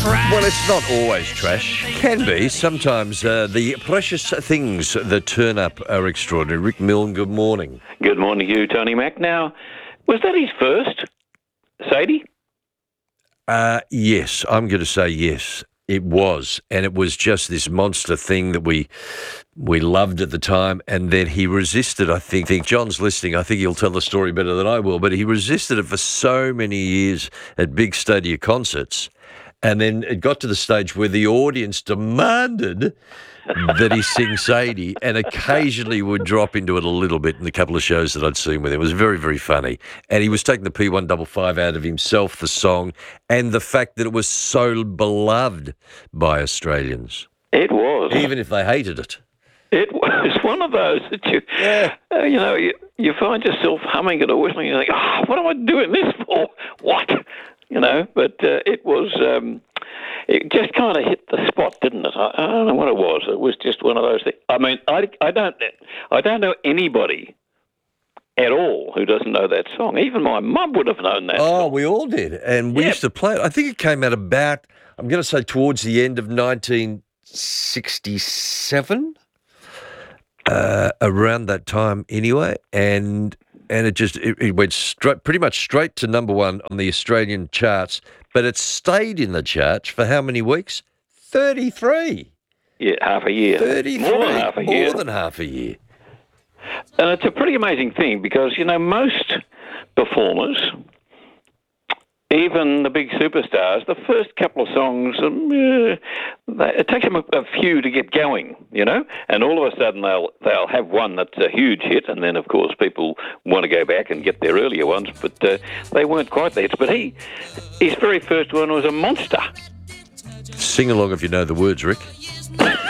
trash. Well, it's not always trash. Can be. Sometimes the precious things that turn up are extraordinary. Rick Milne, good morning. Good morning to you, Tony Mac. Now, was that his first, Sadie? Yes, I'm going to say yes. It was, and it was just this monster thing that we loved at the time, and then he resisted. I think John's listening. I think he'll tell the story better than I will, but he resisted it for so many years at big stadium concerts, and then it got to the stage where the audience demanded that he sing Sadie, and occasionally would drop into it a little bit in the couple of shows that I'd seen with him. It was very, very funny. And he was taking the P155 out of himself, the song, and the fact that it was so beloved by Australians. It was. Even if they hated it. It was one of those that you find yourself humming it or whistling, and you think, what am I doing this for? What? But it was... it just kind of hit the spot, didn't it? I don't know what it was. It was just one of those things. I mean, I don't know anybody at all who doesn't know that song. Even my mum would have known that song. We all did. And we used to play it. I think it came out about, I'm going to say towards the end of 1967, around that time anyway. And it went pretty much straight to number one on the Australian charts. But it stayed in the charts for how many weeks? 33. Yeah, half a year. 33. More than half a year. More than half a year. And it's a pretty amazing thing because, most performers, even the big superstars, the first couple of songs, it takes them a few to get going, and all of a sudden they'll have one that's a huge hit, and then, of course, people want to go back and get their earlier ones, but they weren't quite there. But his very first one was a monster. Sing along if you know the words, Rick.